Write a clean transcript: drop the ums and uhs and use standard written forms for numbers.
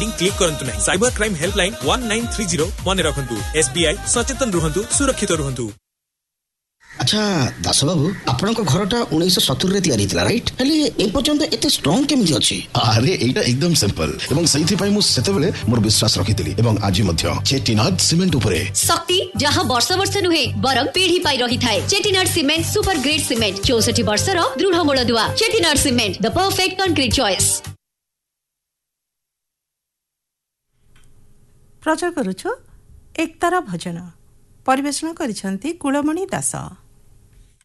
Link click करंतु नहीं। Cyber crime helpline 1930 मन रखंतु। SBI सचेतन रुहंतु, सुरक्षित रुहंतु। अच्छा दास बाबू आपण घरटा 1970 रे तैयारी थिला राइट हेले ए पर्यंत एते स्ट्रांग केमिति अछि? अरे एटा एकदम सिंपल एवं सही पई मु सेतेबेले मोर विश्वास रखितिली एवं आज मध्य चेटिनाड सीमेंट उपरे शक्ति जहां वर्ष वर्ष नुहे बरम पीढ़ी पाई रही थाए। Chettinad cement super grade cement 64 वर्षर दृढ़ मूल दुआ। Chettinad cement the perfect concrete choice. प्रचार करूछु एकतारा भजन परिवेषण करिसंती कुलमणि दास।